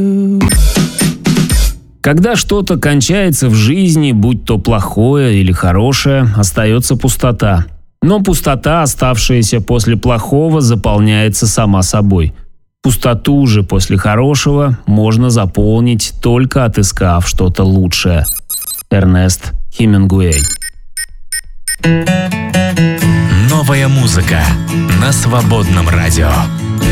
Когда что-то кончается в жизни, будь то плохое или хорошее, остается пустота. Но пустота, оставшаяся после плохого, заполняется сама собой. Пустоту же после хорошего можно заполнить, только отыскав что-то лучшее. Эрнест Хемингуэй. Новая музыка на Свободном радио.